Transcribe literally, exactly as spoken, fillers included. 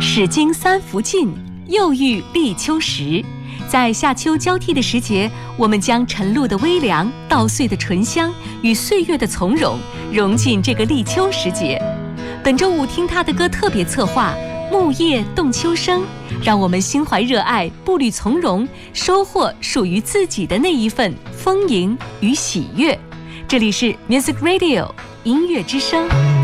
始经三伏尽，又遇立秋时。在夏秋交替的时节，我们将晨露的微凉、稻穗的醇香与岁月的从容融进这个立秋时节。本周五听他的歌特别策划《木叶动秋声》，让我们心怀热爱，步履从容，收获属于自己的那一份丰盈与喜悦。这里是 Music Radio 音乐之声。